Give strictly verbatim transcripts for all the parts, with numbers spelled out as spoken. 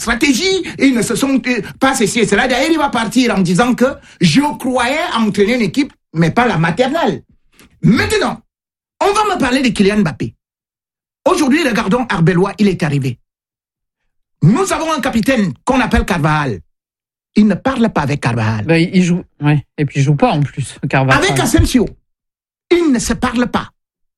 stratégie, ils ne se sont pas ceci et cela. D'ailleurs, il va partir en disant que je croyais entraîner une équipe, mais pas la maternelle. Maintenant, on va me parler de Kylian Mbappé. Aujourd'hui, regardons Arbeloa, il est arrivé. Nous avons un capitaine qu'on appelle Carvajal. Il ne parle pas avec Carvajal. Ben, il joue, ouais. Et puis il joue pas en plus, Carvajal. Avec Asensio, il ne se parle pas.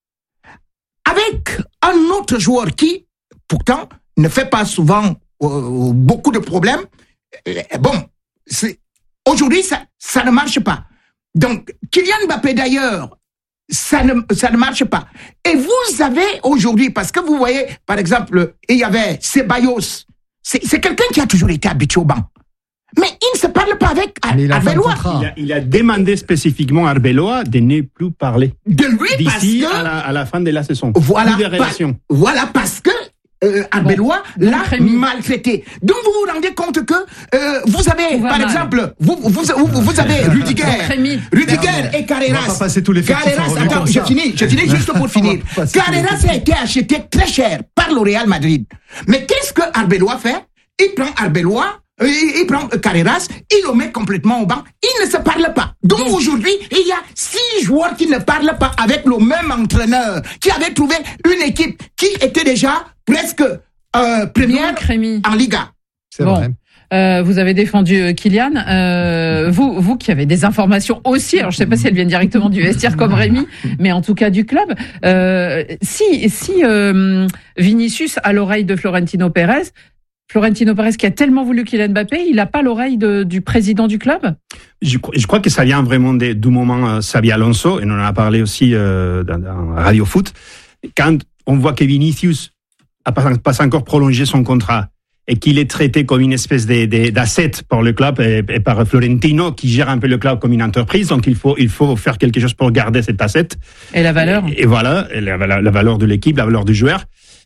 Avec un autre joueur qui, pourtant, ne fait pas souvent euh, beaucoup de problèmes. Euh, bon, c'est, aujourd'hui, ça, ça ne marche pas. Donc, Kylian Mbappé, d'ailleurs, ça ne, ça ne marche pas. Et vous avez aujourd'hui, parce que vous voyez, par exemple, il y avait Ceballos. C'est, c'est quelqu'un qui a toujours été habitué au banc. Mais il ne se parle pas avec Arbeloa. Il a, il a demandé spécifiquement à Arbeloa de ne plus parler. De lui, d'ici parce que... à la, à la fin de la saison. Voilà, des relations. Pa- voilà parce que euh, Arbeloa bon, l'a maltraité. Donc vous vous rendez compte que euh, vous avez, par mal. exemple, vous, vous, vous, vous avez Rudiger, Rudiger et Carreras. On va pas passer tous les Carreras, attends, je finis, je finis juste pour finir. Carreras a été acheté très cher par le Real Madrid. Mais qu'est-ce que Arbeloa fait? Il prend Arbeloa, il, il prend Carreras, il le met complètement au banc. Il ne se parle pas. Donc, Donc aujourd'hui, il y a six joueurs qui ne parlent pas avec le même entraîneur, qui avait trouvé une équipe qui était déjà presque euh, première Donc, en Liga. C'est bon. vrai. Euh, vous avez défendu euh, Kylian. Euh, vous, vous qui avez des informations aussi. Alors je sais pas si elles viennent directement du vestiaire comme Rémi, mais en tout cas du club. Euh, si, si euh, Vinicius a l'oreille de Florentino Pérez. Florentino Pérez qui a tellement voulu Kylian Mbappé, il n'a pas l'oreille de, du président du club? Je, je crois que ça vient vraiment de, du moment euh, Xabi Alonso, et on en a parlé aussi euh, dans, dans Radio Foot. Quand on voit que Vinicius a pas, pas encore prolongé son contrat et qu'il est traité comme une espèce de, de, d'asset pour le club et, et par Florentino qui gère un peu le club comme une entreprise, donc il faut, il faut faire quelque chose pour garder cet asset. Et la valeur. Et, et voilà, et la, la, la valeur de l'équipe, la valeur du joueur.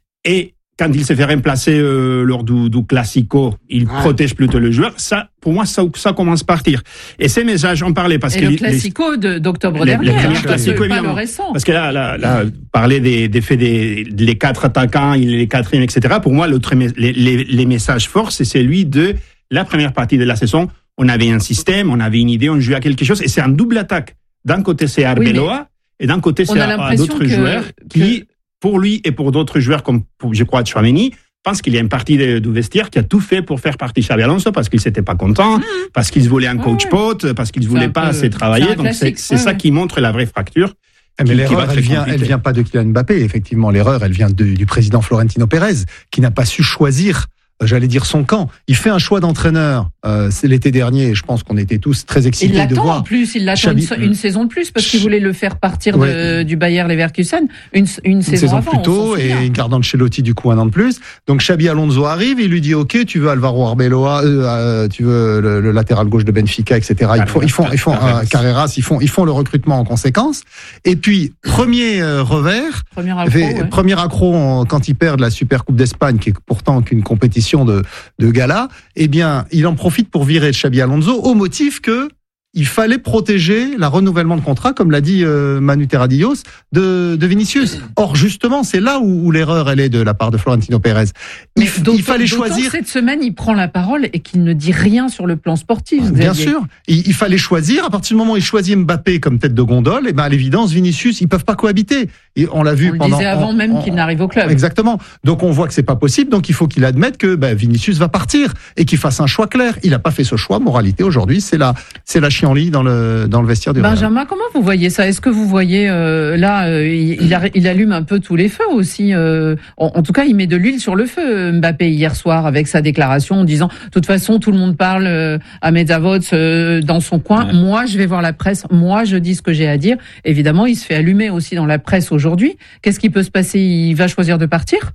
Et quand il s'est fait remplacer euh, lors du, du Classico, il ah. protège plutôt le joueur. Ça, pour moi, ça, ça commence à partir. Et ces messages, on parlait parce et que le Classico de, d'octobre les, dernier, les hein, Classico, pas le récent. Parce que là, là, là parler des, des faits des les quatre attaquants, il est les quatrièmes, et cetera. Pour moi, l'autre, les, les, les messages forts, c'est celui de la première partie de la saison. On avait un système, on avait une idée, on jouait à quelque chose, et c'est un double attaque. D'un côté, c'est Arbeloa, oui, et d'un côté, c'est à, à d'autres que, joueurs qui, que... pour lui et pour d'autres joueurs comme, pour, je crois, Tchouaméni, je pense qu'il y a une partie de, du vestiaire qui a tout fait pour faire partir Xabi Alonso parce qu'il s'était pas content, mmh. parce qu'ils voulaient un coach ouais. pote, parce qu'ils voulaient pas peu, assez travailler. C'est donc c'est, c'est ouais, ça ouais. qui montre la vraie fracture. Mais qui, l'erreur, qui elle vient, elle vient pas de Kylian Mbappé. Effectivement, l'erreur, elle vient de, du président Florentino Pérez, qui n'a pas su choisir, j'allais dire, son camp. Il fait un choix d'entraîneur. Euh, c'est l'été dernier, je pense qu'on était tous très excités il de voir. En plus, il l'attend Xabi... une, une saison de plus parce qu'il voulait le faire partir de, ouais. du Bayer Leverkusen une, une, une saison, saison avant, plus tôt et gardant Ancelotti du coup un an de plus. Donc Xabi Alonso arrive, il lui dit ok, tu veux Alvaro Arbeloa, euh, tu veux le, le latéral gauche de Benfica, et cetera. Ils font, ils font, ils font un Carreras, ils font, ils font le recrutement en conséquence. Et puis premier euh, revers, premier accro, fait, ouais. premier accro en, quand ils perdent la Super Coupe d'Espagne, qui est pourtant qu'une compétition de, de gala. Eh bien, il en profite pour virer Xabi Alonso au motif que il fallait protéger la renouvellement de contrat, comme l'a dit euh, Manu Terradillos, de, de Vinicius. Or, justement, c'est là où, où l'erreur elle est de la part de Florentino Pérez. Il, il fallait choisir. Cette semaine, il prend la parole et qu'il ne dit rien sur le plan sportif. Bien sûr, il, il fallait choisir. À partir du moment où il choisit Mbappé comme tête de gondole, et ben à l'évidence, Vinicius, ils peuvent pas cohabiter. Et on l'a vu on pendant. Le disait avant on, même on, qu'il n'arrive au club. Exactement. Donc on voit que c'est pas possible. Donc il faut qu'il admette que ben, Vinicius va partir et qu'il fasse un choix clair. Il a pas fait ce choix. Moralité aujourd'hui, c'est la, c'est la chienlit dans le dans le vestiaire du Real. Benjamin, comment vous voyez ça? Est-ce que vous voyez euh, là, euh, il, a, il allume un peu tous les feux aussi. Euh, en, en tout cas, il met de l'huile sur le feu, Mbappé, hier soir, avec sa déclaration en disant, de toute façon, tout le monde parle euh, à Mezzavoz euh, dans son coin. Ouais. Moi, je vais voir la presse. Moi, je dis ce que j'ai à dire. Évidemment, il se fait allumer aussi dans la presse aujourd'hui. Qu'est-ce qui peut se passer? Il va choisir de partir?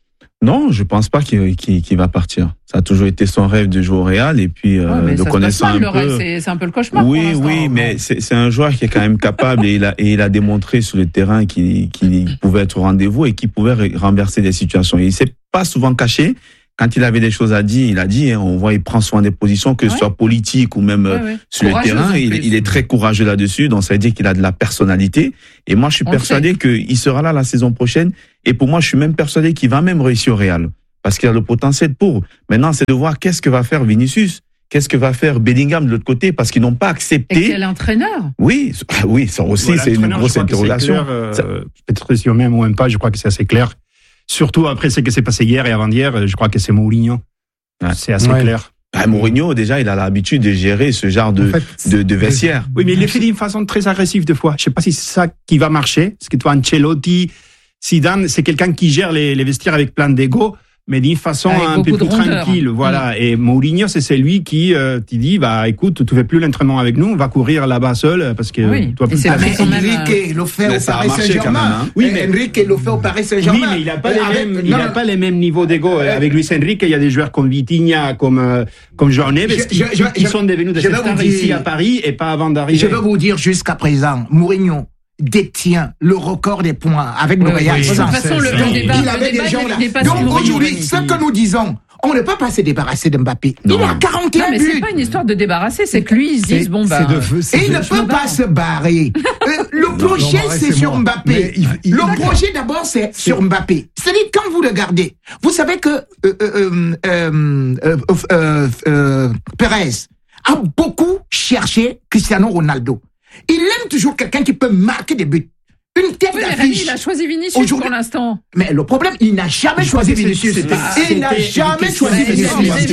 Non, je pense pas qu'il, qu'il, qu'il va partir. Ça a toujours été son rêve de jouer au Real et puis euh, ouais, de connaissant un le peu. Rêve, c'est, c'est un peu le cauchemar. Oui, oui, mais c'est, c'est un joueur qui est quand même capable et il a, et il a démontré sur le terrain qu'il, qu'il pouvait être au rendez-vous et qu'il pouvait renverser des situations. Et il s'est pas souvent caché. Quand il avait des choses à dire, il a dit. Hein, on voit, il prend soin des positions, que ce ouais. soit politique ou même ouais, ouais. sur courageux le terrain. Il, il est très courageux là-dessus. Donc ça veut dire qu'il a de la personnalité. Et moi, je suis on persuadé qu'il sera là la saison prochaine. Et pour moi, je suis même persuadé qu'il va même réussir au Real. parce qu'il a le potentiel pour. Maintenant, c'est de voir qu'est-ce que va faire Vinicius. Qu'est-ce que va faire Bellingham de l'autre côté, parce qu'ils n'ont pas accepté. Et quel entraîneur? Oui, oui, ça aussi, voilà, c'est une grosse interrogation. Clair, euh, ça... Peut-être si on même ou même pas, je crois que c'est assez clair. Surtout après ce qui s'est passé hier et avant-hier, je crois que c'est Mourinho. Ouais. C'est assez ouais. clair. Ah, Mourinho, déjà, il a l'habitude de gérer ce genre de, en fait, de, de vestiaire. Oui, mais il le fait d'une façon très agressive des fois. Je sais pas si c'est ça qui va marcher. Parce que toi, Ancelotti, Zidane, c'est quelqu'un qui gère les, les vestiaires avec plein d'ego, mais d'une façon avec un peu plus tranquille, voilà. Mmh. Et Mourinho, c'est celui qui euh, te dit, bah écoute, tu fais plus l'entraînement avec nous, on va courir là-bas seul parce que oui. toi plus. Mais Enrique le fait au Paris Saint-Germain. Hein. Oui, mais Enrique le fait au Paris Saint-Germain. Oui, mais il n'a pas, les mêmes, il a pas les mêmes niveaux d'ego. Euh, avec Luis Enrique, il y a des joueurs comme Vitinha, comme euh, comme João Neves, qui, je, je, qui je, sont devenus des stars ici à Paris et pas avant d'arriver. Je vais vous dire jusqu'à présent, Mourinho détient le record des points avec le Real. De toute façon, le, le débat, il avait le des gens là. Donc aujourd'hui, ce que nous disons, on ne peut pas se débarrasser de Mbappé. Non. Il a quarante et un non, mais buts. C'est pas une histoire de débarrasser, c'est que lui, ils disent, bon, bah. Et il ne peut pas se barrer. euh, le projet, non, c'est sur Mbappé. Il, il, le projet, d'abord, c'est sur Mbappé. C'est-à-dire, quand vous regardez, vous savez que, euh, euh, euh, euh, euh, euh, Perez a beaucoup cherché Cristiano Ronaldo. Il aime toujours quelqu'un qui peut marquer des buts. Une tête oui, d'affiche. Il a choisi Vinicius pour l'instant. Mais le problème, il n'a jamais il choisi Vinicius. Il n'a jamais choisi Vinicius.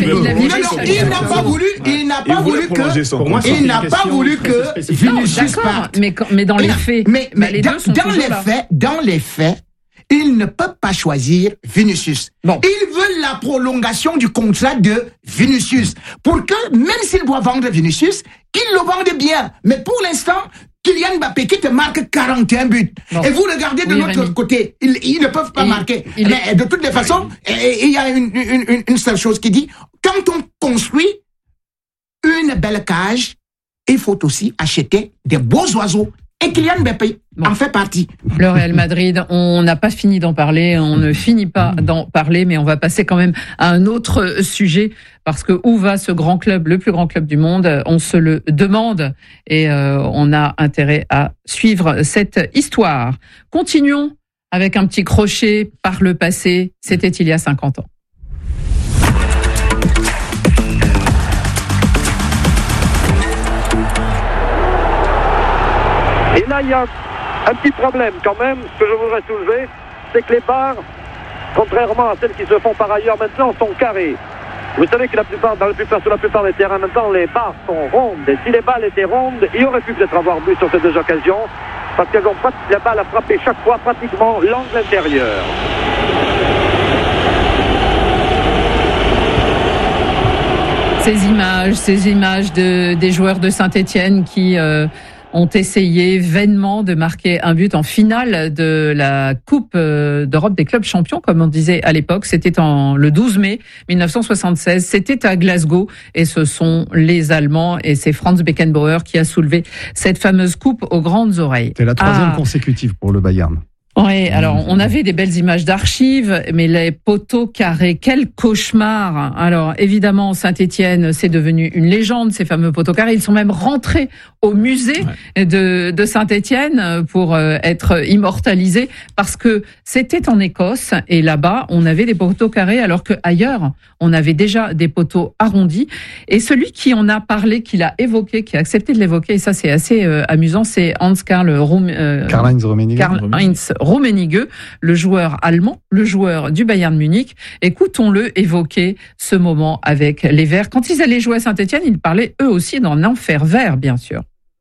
Il n'a pas voulu, il n'a pas voulu que, il n'a pas voulu que Vinicius parte. Mais, mais dans les faits, mais, mais les dans, deux sont dans les là. faits, dans les faits, il ne peut pas choisir Vinicius. Bon. Il veut la prolongation du contrat de Vinicius. Pour que, même s'il doit vendre Vinicius, qu'il le vende bien. Mais pour l'instant, Kylian Mbappé qui te marque quarante et un buts. Bon. Et vous regardez de oui, l'autre Rémi. côté, ils, ils ne peuvent pas il, marquer. Il Mais est... de toutes les façons, il y a une, une, une seule chose qui dit, quand on construit une belle cage, il faut aussi acheter des beaux oiseaux. Et Kylian Mbappé bon. en fait partie. Le Real Madrid, on n'a pas fini d'en parler, on ne finit pas d'en parler, mais on va passer quand même à un autre sujet, parce que où va ce grand club, le plus grand club du monde? On se le demande et euh, on a intérêt à suivre cette histoire. Continuons avec un petit crochet par le passé, c'était il y a cinquante ans. Et là, il y a un petit problème quand même, ce que je voudrais soulever, c'est que les barres, contrairement à celles qui se font par ailleurs maintenant, sont carrées. Vous savez que la plupart, dans la plupart, sur la plupart des terrains maintenant, les barres sont rondes. Et si les balles étaient rondes, il aurait pu peut-être avoir but sur ces deux occasions, parce que la balle a frappé chaque fois pratiquement l'angle intérieur. Ces images, ces images de, des joueurs de Saint-Étienne qui... Euh ont essayé vainement de marquer un but en finale de la Coupe d'Europe des clubs champions, comme on disait à l'époque. C'était en le douze mai mille neuf cent soixante-seize. C'était à Glasgow et ce sont les Allemands et c'est Franz Beckenbauer qui a soulevé cette fameuse coupe aux grandes oreilles. C'est la troisième ah. consécutive pour le Bayern. Oui, alors on avait des belles images d'archives, mais les poteaux carrés, quel cauchemar. Alors évidemment, Saint-Étienne, c'est devenu une légende, ces fameux poteaux carrés. Ils sont même rentrés au musée ouais. de, de Saint-Étienne pour être immortalisés, parce que c'était en Écosse, et là-bas, on avait des poteaux carrés, alors qu'ailleurs, on avait déjà des poteaux arrondis. Et celui qui en a parlé, qui l'a évoqué, qui a accepté de l'évoquer, et ça c'est assez euh, amusant, c'est Hans-Karl Rum, euh, Karl-Heinz Rummenigge. Karl-Heinz Rummenigge, le joueur allemand, le joueur du Bayern Munich. Écoutons-le évoquer ce moment avec les Verts. Quand ils allaient jouer à Saint-Étienne, ils parlaient eux aussi d'un enfer vert, bien sûr.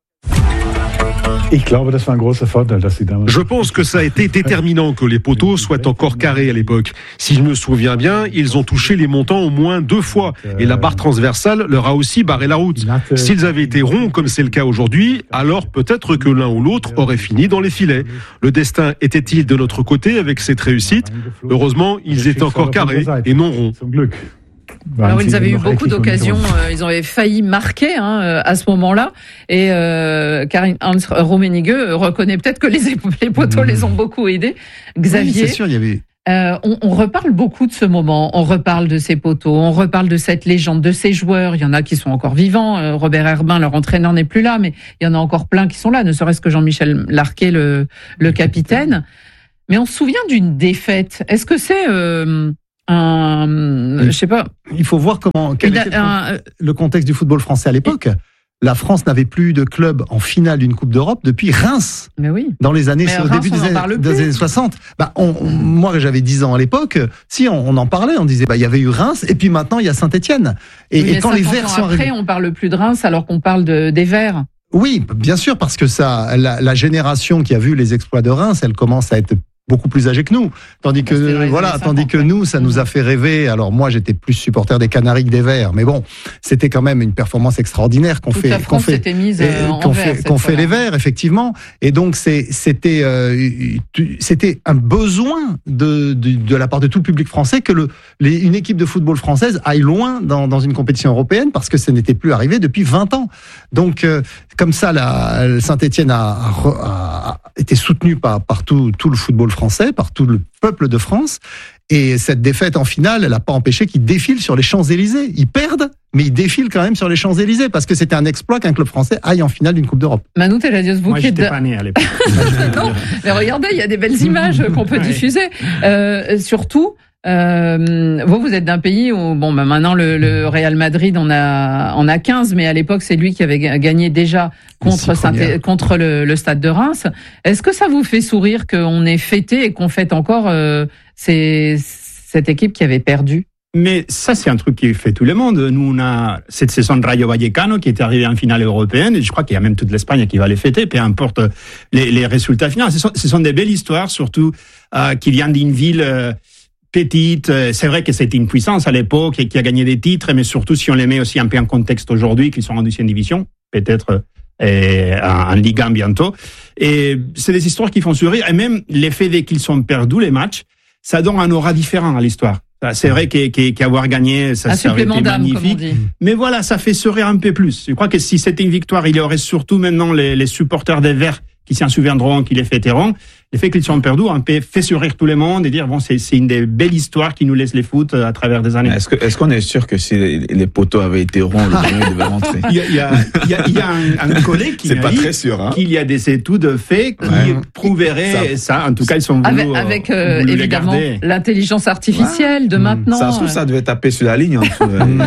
Je pense que ça a été déterminant que les poteaux soient encore carrés à l'époque. Si je me souviens bien, ils ont touché les montants au moins deux fois et la barre transversale leur a aussi barré la route. S'ils avaient été ronds comme c'est le cas aujourd'hui, alors peut-être que l'un ou l'autre aurait fini dans les filets. Le destin était-il de notre côté avec cette réussite? Heureusement, ils étaient encore carrés et non ronds. Alors ils avaient eu beaucoup d'occasions, euh, ils avaient failli marquer hein, à ce moment-là, et euh, Karl-Heinz Rummenigge reconnaît peut-être que les, les poteaux mmh. les ont beaucoup aidés. Xavier, oui, c'est sûr, il y avait... Euh, on, on reparle beaucoup de ce moment, on reparle de ces poteaux, on reparle de cette légende, de ces joueurs. Il y en a qui sont encore vivants. Euh, Robert Herbin, leur entraîneur, n'est plus là, mais il y en a encore plein qui sont là, ne serait-ce que Jean-Michel Larquet, le, le capitaine. Mais on se souvient d'une défaite. Est-ce que c'est... Euh, un, je sais pas. Il faut voir comment quel était un, le contexte du football français à l'époque. La France n'avait plus de club en finale d'une Coupe d'Europe depuis Reims. Mais oui. Dans les années, mais au Reims, début des années, des années soixante. Bah, on, on, moi, j'avais dix ans à l'époque. Si, on, on en parlait, on disait, bah, il y avait eu Reims, et puis maintenant, il y a Saint-Étienne. Et, oui, et quand les Verts sont après, arrivés. on parle plus de Reims alors qu'on parle de, des Verts. Oui, bien sûr, parce que ça, la, la génération qui a vu les exploits de Reims, elle commence à être beaucoup plus âgé que nous. Tandis que, euh, voilà, tandis que nous, ça nous a fait rêver. Alors moi, j'étais plus supporter des Canaries que des Verts. Mais bon, c'était quand même une performance extraordinaire qu'on fait, qu'on fait, qu'on fait, qu'on fait les Verts, effectivement. Et donc, c'est, c'était, euh, c'était un besoin de, de, de la part de tout le public français que le, les, une équipe de football française aille loin dans, dans une compétition européenne parce que ça n'était plus arrivé depuis vingt ans. Donc, euh, comme ça, la, Saint-Étienne a, a, a été soutenu par, par tout, tout le football français, par tout le peuple de France. Et cette défaite en finale, elle n'a pas empêché qu'ils défilent sur les Champs-Élysées. Ils perdent, mais ils défilent quand même sur les Champs-Élysées parce que c'était un exploit qu'un club français aille en finale d'une Coupe d'Europe. Manu Teladios, vous Moi, qui êtes j'étais pas né à l'époque. Non, mais regardez, il y a des belles images qu'on peut ouais. diffuser. Euh, surtout, Euh, vous, vous êtes d'un pays où, bon, bah maintenant le, le Real Madrid en a, en a quinze, mais à l'époque c'est lui qui avait gagné déjà contre Saint- contre le, le Stade de Reims. Est-ce que ça vous fait sourire qu'on ait fêté et qu'on fête encore euh, ces, cette équipe qui avait perdu? Mais ça, c'est un truc qui fait tout le monde. Nous, on a cette saison de Rayo Vallecano qui est arrivé en finale européenne, et je crois qu'il y a même toute l'Espagne qui va les fêter, peu importe les, les résultats finaux. Ce sont, ce sont des belles histoires, surtout euh, qui viennent d'une ville euh, petite. C'est vrai que c'était une puissance à l'époque et qui a gagné des titres, mais surtout si on les met aussi un peu en contexte aujourd'hui, qu'ils sont en deuxième division, peut-être euh, en, en Ligue un bientôt. Et c'est des histoires qui font sourire, et même l'effet dès qu'ils sont perdus les matchs, ça donne un aura différent à l'histoire. C'est vrai qu'avoir gagné, ça, ça aurait été magnifique. Mais voilà, ça fait sourire un peu plus. Je crois que si c'était une victoire, il y aurait surtout maintenant les, les supporters des Verts qui s'en souviendront, qui les fêteront. Le fait qu'ils sont perdus un peu fait sourire tout le monde et dire bon, c'est c'est une des belles histoires qui nous laisse les foot à travers des années. Est-ce que est-ce qu'on est sûr que si les, les poteaux avaient été ronds, le premier devait rentrer? Il y a il y a il y a, il y a un, un collègue qui c'est m'a pas dit très sûr, hein, qu'il y a des études faits qui ouais. prouveraient ça. ça. En tout cas, ils sont voulu, avec, avec euh, voulu évidemment l'intelligence artificielle ouais. de mmh. maintenant. Ça se trouve, ça devait taper sur la ligne. Hein,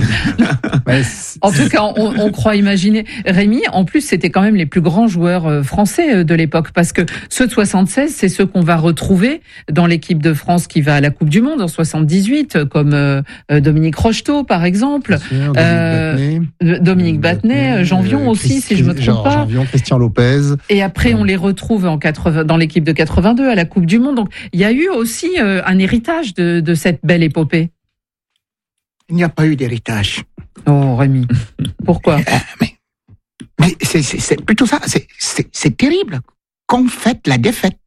en tout cas, on, on croit imaginer. Rémi, en plus, c'était quand même les plus grands joueurs français de l'époque, parce que ceux de soixante-seize, c'est ceux qu'on va retrouver dans l'équipe de France qui va à la Coupe du Monde en soixante-dix-huit, comme euh, Dominique Rocheteau, par exemple, sûr, euh, Dominique Battenet, Janvion euh, aussi, Christi, si je me trompe genre, pas. Janvion, Christian Lopez. Et après, on les retrouve en quatre-vingts, dans l'équipe de quatre-vingt-deux à la Coupe du Monde. Donc, il y a eu aussi euh, un héritage de, de cette belle épopée. Il n'y a pas eu d'héritage. Oh, Rémi, pourquoi euh, Mais, mais c'est, c'est, c'est plutôt ça. C'est, c'est, c'est terrible qu'on fête la défaite.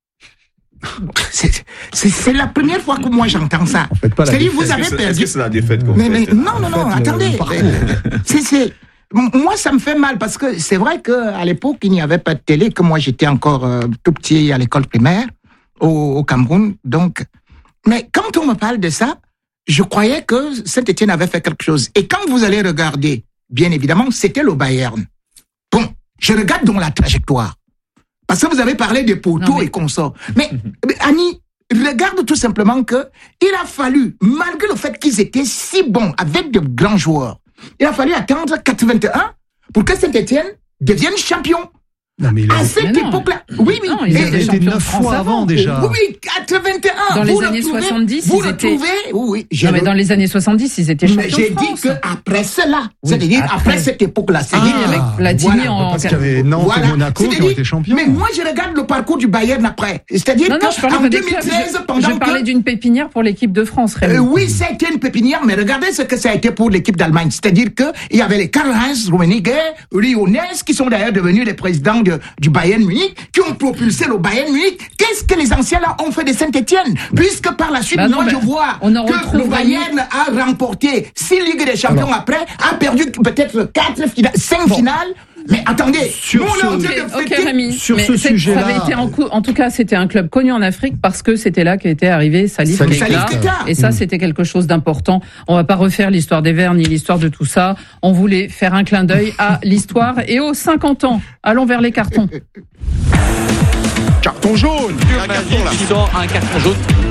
C'est, c'est, c'est la première fois que moi j'entends ça. C'est-à-dire, vous avez perdu. Est-ce que c'est la défaite qu'on mais, mais, fait Non, non, non, en fait, attendez. C'est, c'est, moi, ça me fait mal parce que c'est vrai qu'à l'époque, il n'y avait pas de télé, que moi j'étais encore euh, tout petit à l'école primaire au, au Cameroun. Donc, mais quand on me parle de ça, je croyais que Saint-Étienne avait fait quelque chose. Et quand vous allez regarder, bien évidemment, c'était le Bayern. Bon, je regarde dans la trajectoire. Parce que vous avez parlé des poteaux mais... et consorts. Mais, mais Annie, regarde tout simplement que il a fallu, malgré le fait qu'ils étaient si bons avec de grands joueurs, il a fallu attendre quatre-vingt-un pour que Saint-Étienne devienne champion. Non, mais à cette époque-là, oui, oui, non, ils étaient champions neuf fois avant déjà. Oui, quatre-vingt-un. Dans les vous années trouvez, soixante-dix, vous ils le étaient. Trouvez, oui, non, mais dans les années soixante-dix, ils étaient champions mais de France. J'ai dit qu'après cela, oui, c'est-à-dire après, après cette époque-là, c'est ah, avec Platini voilà, en. Parce qu'il y avait Nantes voilà. et Monaco qui ont été champions. Mais moi, je regarde le parcours du Bayern après. C'est-à-dire qu'en deux mille treize, pendant que. Je parlais d'une pépinière pour l'équipe de France, Rémi. Oui, ça a été une pépinière, mais regardez ce que ça a été pour l'équipe d'Allemagne. C'est-à-dire qu'il y avait les Karl-Heinz Rummenigge, Lyonnais, qui sont d'ailleurs devenus les présidents du Bayern Munich, qui ont propulsé le Bayern Munich. Qu'est-ce que les anciens là ont fait de Saint-Étienne? Puisque par la suite, bah non, moi je vois que le Bayern a remporté six Ligues des Champions. Alors, après, a perdu peut-être quatre finales, cinq bon. finales. Mais attendez, sur nous, ce, on okay, de okay, Rémi, sur ce sujet-là, ça avait été en, coup, en tout cas, c'était un club connu en Afrique parce que c'était là qu'était arrivé Salif Keita. Et ça, mmh. c'était quelque chose d'important. On va pas refaire l'histoire des Verts ni l'histoire de tout ça. On voulait faire un clin d'œil à l'histoire et aux cinquante ans. Allons vers les cartons. Carton jaune. Un carton là. Un carton jaune.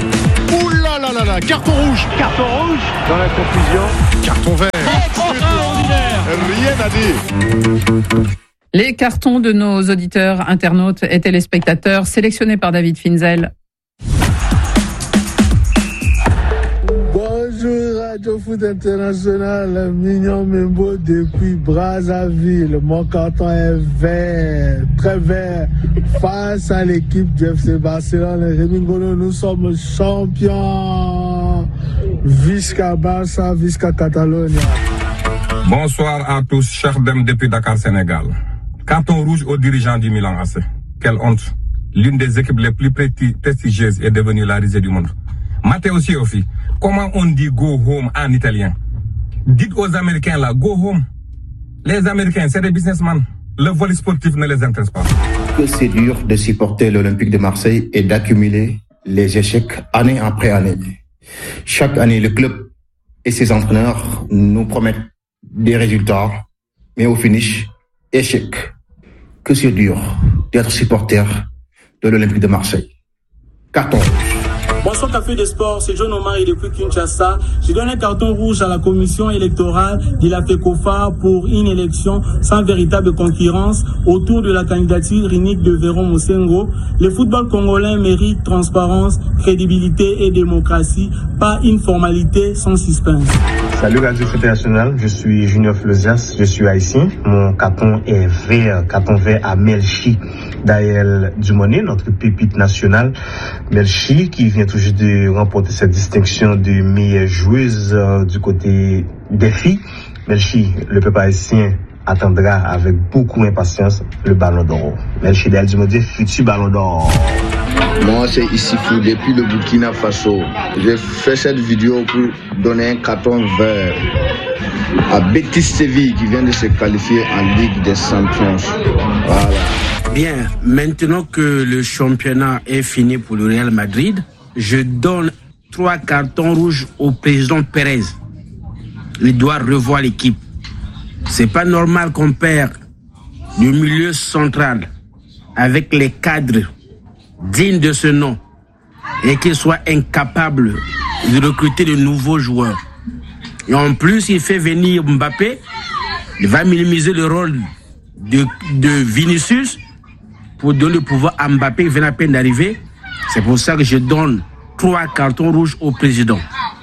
Ouh là là là là, carton rouge. Carton rouge. Dans la confusion. Carton vert. Extraordinaire. Rien à dire. Les cartons de nos auditeurs, internautes et téléspectateurs sélectionnés par David Finzel. Bonjour Radio Foot International, Mignon Membo depuis Brazzaville. Mon carton est vert, très vert, face à l'équipe du F C Barcelone. Rémi Ngolo, nous sommes champions. Visca Barça, Visca Catalonia. Bonsoir à tous, cher Dem depuis Dakar, Sénégal. Carton rouge aux dirigeants du Milan A C. Quelle honte. L'une des équipes les plus prestigieuses est devenue la risée du monde. Matteo Siofi, comment on dit go home en italien? Dites aux Américains là, go home. Les Américains, c'est des businessmen. Le vol sportif ne les intéresse pas. Que c'est dur de supporter l'Olympique de Marseille et d'accumuler les échecs année après année. Chaque année, le club et ses entraîneurs nous promettent des résultats, mais au finish, échec. Que c'est dur d'être supporter de l'Olympique de Marseille. Carton rouge. Bonsoir Café des Sports, c'est John Omar et depuis Kinshasa. Je donne un carton rouge à la commission électorale de la FECOFA pour une élection sans véritable concurrence autour de la candidature unique de Véron Mosengo. Le football congolais mérite transparence, crédibilité et démocratie, pas une formalité sans suspense. Salut Radio Foot International, je suis Junior Flosias, je suis haïtien. Mon carton est vert, carton vert à Melchi Daël Dumoné, notre pépite nationale. Melchi qui vient tout juste de remporter cette distinction de meilleure joueuse euh, du côté des filles. Melchi, le peuple haïtien attendra avec beaucoup d'impatience le ballon d'or. Melchi Daël Dumoné, futur ballon d'or. Moi, c'est Issifou depuis le Burkina Faso. J'ai fait cette vidéo pour donner un carton vert à Betis Séville qui vient de se qualifier en Ligue des Champions. Voilà. Bien, maintenant que le championnat est fini pour le Real Madrid, je donne trois cartons rouges au président Pérez. Il doit revoir l'équipe. C'est pas normal qu'on perd le milieu central avec les cadres dignes de ce nom et qu'il soit incapable de recruter de nouveaux joueurs. Et en plus, il fait venir Mbappé, il va minimiser le rôle de, de Vinicius pour donner le pouvoir à Mbappé qui vient à peine d'arriver. C'est pour ça que je donne trois cartons rouges au président.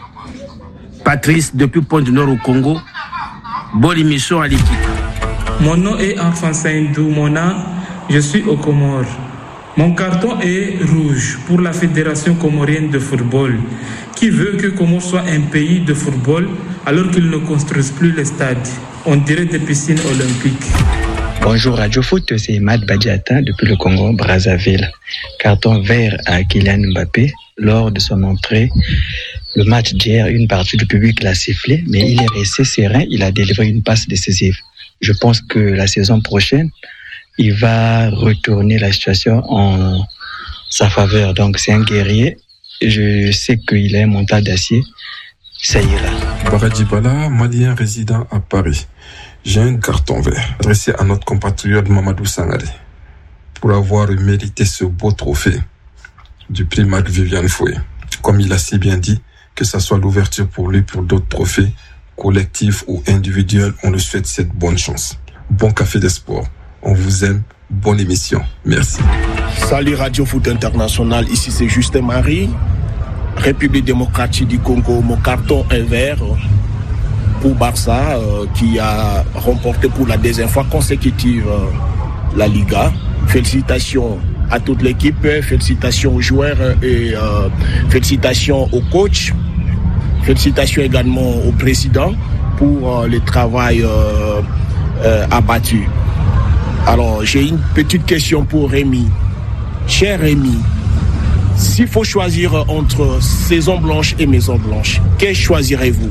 Patrice, depuis Pointe-Nord au Congo, bonne émission à l'équipe. Mon nom est Enfant Saindou Mona, je suis au Comores. Mon carton est rouge pour la Fédération comorienne de football, qui veut que Comores soit un pays de football alors qu'ils ne construisent plus les stades. On dirait des piscines olympiques. Bonjour Radio Foot, c'est Matt Badiata depuis le Congo, Brazzaville. Carton vert à Kylian Mbappé lors de son entrée. Le match d'hier, une partie du public l'a sifflé, mais il est resté serein, il a délivré une passe décisive. Je pense que la saison prochaine, il va retourner la situation en sa faveur. Donc c'est un guerrier, je sais qu'il est un mental d'acier, ça ira. Baradjibala, malien résident à Paris. J'ai un carton vert adressé à notre compatriote Mamadou Sangaré pour avoir mérité ce beau trophée du prix Marc-Viviane Foué. Comme il a si bien dit, que ça soit l'ouverture pour lui pour d'autres trophées, collectifs ou individuels, on lui souhaite cette bonne chance. Bon café des sports, on vous aime, bonne émission, merci. Salut Radio Foot International, ici c'est Justin Marie, République démocratique du Congo. Mon carton est vert pour Barça euh, qui a remporté pour la deuxième fois consécutive euh, la Liga. Félicitations à toute l'équipe, félicitations aux joueurs et euh, félicitations au coach, félicitations également au président pour euh, le travail euh, euh, abattu. Alors j'ai une petite question pour Rémi. Cher Rémi, s'il faut choisir entre saison blanche et maison blanche, quel choisirez-vous?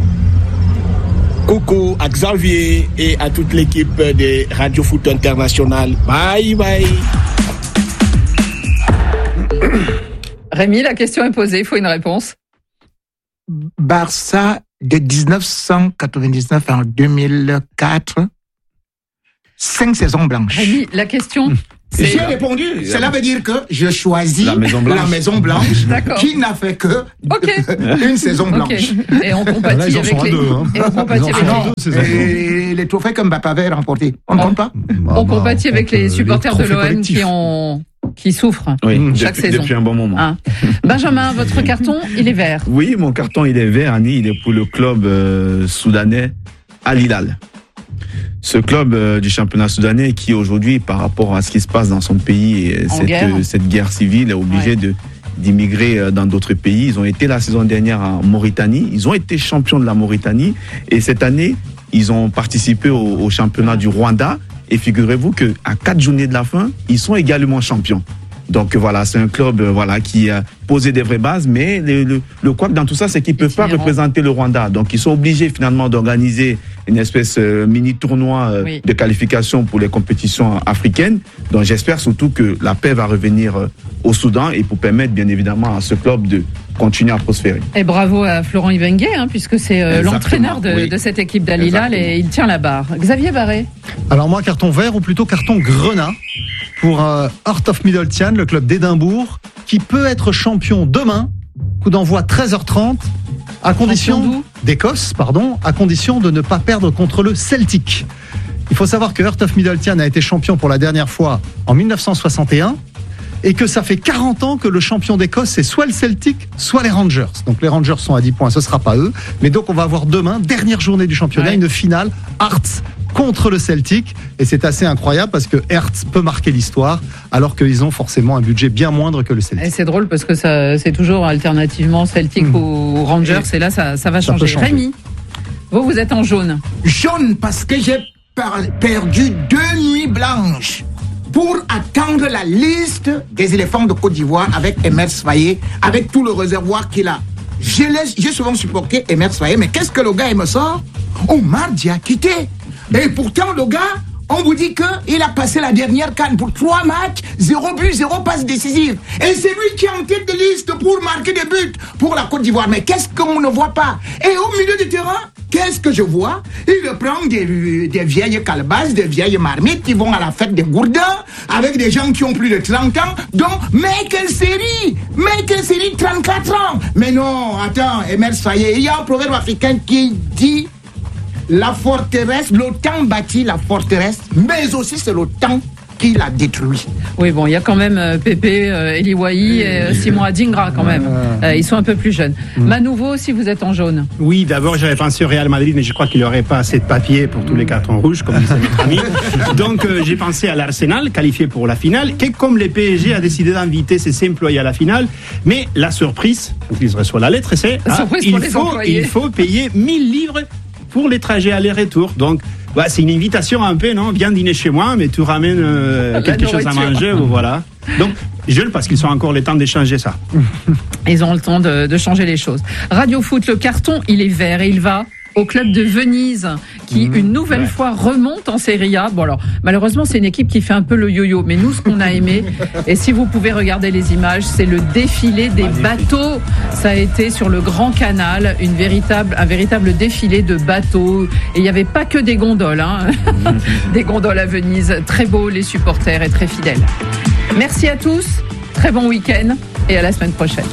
Coucou à Xavier et à toute l'équipe de Radio Foot International. Bye bye. Rémi, la question est posée, il faut une réponse. Barça de dix-neuf cent quatre-vingt-dix-neuf en deux mille quatre, cinq saisons blanches. Rémi, la question, J'ai répondu. Cela veut dire que je choisis la Maison Blanche, la Maison Blanche qui n'a fait que okay. une saison blanche. Okay. Et on compatit avec les... Deux, hein. Et on compatit avec non, les... les trophées que Mbappé avait remportés. On ne compte pas. Bah, on compatit bah, avec les supporters les de l'O M qui ont... qui souffrent oui, chaque depuis, saison. Depuis un bon moment. Hein. Benjamin, votre carton, il est vert. Oui, mon carton, il est vert, Annie. Il est pour le club euh, soudanais Al Hilal. Ce club euh, du championnat soudanais qui aujourd'hui, par rapport à ce qui se passe dans son pays, cette guerre. Euh, cette guerre civile, est obligé ouais. de d'immigrer euh, dans d'autres pays. Ils ont été la saison dernière en Mauritanie. Ils ont été champions de la Mauritanie. Et cette année, ils ont participé au, au championnat du Rwanda. Et figurez-vous que à quatre journées de la fin, ils sont également champions. Donc voilà, c'est un club euh, voilà qui a posé des vraies bases, mais le, le, le couac dans tout ça, c'est qu'ils ne peuvent pas représenter le Rwanda. Donc ils sont obligés finalement d'organiser une espèce euh, mini tournoi euh, oui. de qualification pour les compétitions africaines. Donc j'espère surtout que la paix va revenir euh, au Soudan et pour permettre bien évidemment à ce club de continuer à prospérer. Et bravo à Florent Ibengué, hein, puisque c'est euh, l'entraîneur de, oui. de cette équipe d'Al Hilal et il tient la barre. Xavier Barré. Alors moi, carton vert ou plutôt carton grenat pour euh, Heart of Midlothian, le club d'Édimbourg, qui peut être champion demain, coup d'envoi treize heures trente, à condition d'Écosse, pardon, à condition de ne pas perdre contre le Celtic. Il faut savoir que Heart of Midlothian a été champion pour la dernière fois en mille neuf cent soixante et un et que ça fait quarante ans que le champion d'Écosse c'est soit le Celtic, soit les Rangers. Donc les Rangers sont à dix points, ce sera pas eux, mais donc on va avoir demain, dernière journée du championnat, ouais. une finale Hearts contre le Celtic, et c'est assez incroyable parce que Hearts peut marquer l'histoire alors qu'ils ont forcément un budget bien moindre que le Celtic. Et c'est drôle parce que ça, c'est toujours alternativement Celtic mmh. ou Rangers, et, et là ça, ça va changer. Ça changer. Rémi, vous vous êtes en jaune. Jaune parce que j'ai perdu deux nuits blanches pour attendre la liste des éléphants de Côte d'Ivoire avec Emer Sfaye, avec tout le réservoir qu'il a. J'ai souvent supporté Emer Sfaye, mais qu'est-ce que le gars il me sort? Omar Diakité. Et pourtant, le gars, on vous dit qu'il a passé la dernière CAN pour trois matchs, zéro but, zéro passe décisive. Et c'est lui qui est en tête de liste pour marquer des buts pour la Côte d'Ivoire. Mais qu'est-ce qu'on ne voit pas? Et au milieu du terrain, qu'est-ce que je vois? Il prend des, des vieilles calebasses, des vieilles marmites qui vont à la fête des gourdins avec des gens qui ont plus de trente ans. Donc, Michael Seri, Michael Seri, trente-quatre ans. Mais non, attends, Emer Sfaye, il y a un proverbe africain qui dit... La forteresse, le temps bâtit la forteresse, mais aussi c'est le temps qui la détruit. Oui, bon, il y a quand même euh, Pépé, euh, Eli Wahi et euh, Simon Adingra quand même. Euh, ils sont un peu plus jeunes. Mmh. Manouveau, si vous êtes en jaune. Oui, d'abord j'avais pensé au Real Madrid, mais je crois qu'il n'aurait pas assez de papier pour tous les cartons rouges, comme disait notre ami. Donc euh, j'ai pensé à l'Arsenal, qualifié pour la finale, qui comme le P S G a décidé d'inviter ses employés à la finale, mais la surprise, ils reçoivent la lettre, c'est ah, il, faut, il faut payer mille livres pour les trajets aller-retour. Donc, ouais, c'est une invitation un peu, non? Viens dîner chez moi, mais tu ramènes euh, quelque chose à manger, ou voilà. Donc, jeune parce qu'ils ont encore le temps d'échanger ça. Ils ont le temps de, de changer les choses. Radio Foot, le carton, il est vert et il va au club de Venise, qui mmh, une nouvelle ouais. fois remonte en Serie A. Bon alors, malheureusement, c'est une équipe qui fait un peu le yo-yo, mais nous, ce qu'on a aimé, et si vous pouvez regarder les images, c'est le défilé des bateaux. Ça a été sur le Grand Canal, une véritable, un véritable défilé de bateaux. Et il n'y avait pas que des gondoles, hein. Des gondoles à Venise. Très beau, les supporters et très fidèles. Merci à tous, très bon week-end et à la semaine prochaine.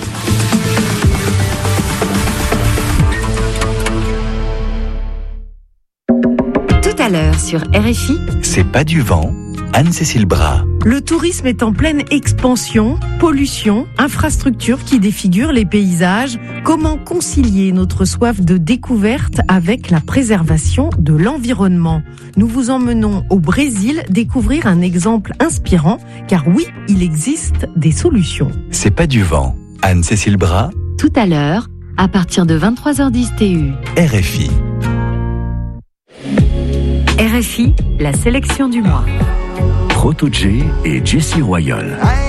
Tout à l'heure sur R F I. C'est pas du vent, Anne-Cécile Bras. Le tourisme est en pleine expansion, pollution, infrastructures qui défigurent les paysages. Comment concilier notre soif de découverte avec la préservation de l'environnement? Nous vous emmenons au Brésil découvrir un exemple inspirant, car oui, il existe des solutions. C'est pas du vent, Anne-Cécile Bras. Tout à l'heure, à partir de vingt-trois heures dix T U. R F I. R F I, la sélection du mois. Proto J et Jessie Royal.